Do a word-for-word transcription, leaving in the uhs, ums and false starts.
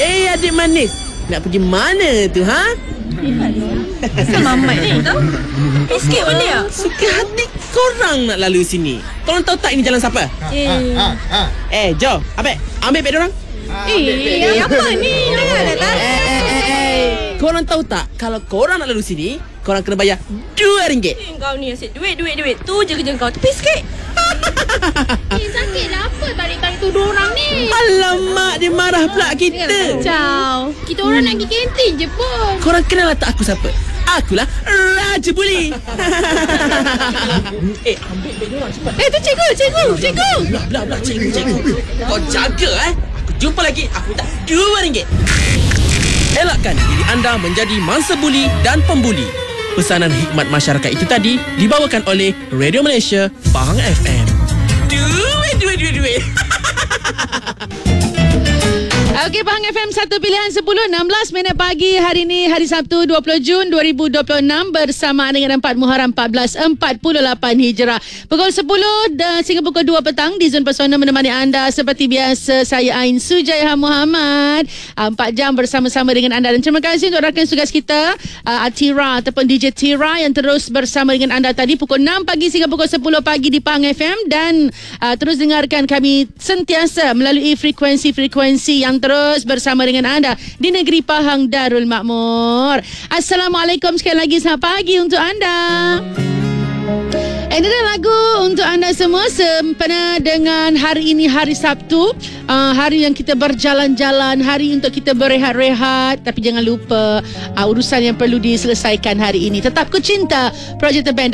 Eh, adik manis, nak pergi mana tu, ha? Asal mamat ni tau. Sikit boleh tak? Suka hati korang nak lalu sini. Korang tahu tak ini jalan siapa? Eh, Eh, jom, Abek, ambil beg dorang. eh, apa ni? Jangan datang. Eh, eh, eh, eh. Korang tahu tak, kalau korang nak lalu sini, korang kena bayar dua ringgit. Eh, kau ni asyik duit, duit, duit. Tu je kerja kau. Tepi sikit. Eh, sakit lah apa tarik-tarik tuduh orang ni. Alamak, dia marah pula kita. Ciao. Kita orang nak pergi kantin je pun. Korang kenal tak aku siapa? Akulah Raja Buli. Eh, ambil beg dorang cepat. Eh, tu cikgu, cikgu, cikgu. Belah, belah, belah, cikgu, cikgu. Kau jaga eh. Aku jumpa lagi, aku minta dua ringgit. Elakkan diri anda menjadi mangsa buli dan pembuli. Pesanan hikmat masyarakat itu tadi dibawakan oleh Radio Malaysia Pahang F M. Duit, duit, duit, duit. Okey, Pahang F M satu pilihan sepuluh, enam belas minit pagi. Hari ini hari Sabtu dua puluh Jun dua ribu dua puluh enam bersamaan dengan empat Muharram empat belas empat puluh lapan Hijrah. Pukul sepuluh dan sehingga pukul dua petang di Zon Pesona menemani anda seperti biasa. Saya Ain Sujaiha Muhammad. Empat jam bersama-sama dengan anda. Dan terima kasih untuk rakan tugas kita uh, Atira ataupun D J Tira yang terus bersama dengan anda tadi pukul enam pagi sehingga pukul sepuluh pagi di Pahang F M. Dan uh, terus dengarkan kami sentiasa melalui frekuensi-frekuensi yang terus bersama dengan anda di negeri Pahang Darul Makmur. Assalamualaikum sekali lagi, selamat pagi untuk anda. Ini adalah lagu untuk anda semua sempena dengan hari ini hari Sabtu, uh, hari yang kita berjalan-jalan, hari untuk kita berehat-rehat. Tapi jangan lupa uh, urusan yang perlu diselesaikan hari ini. Tetap ku cinta Project The Band.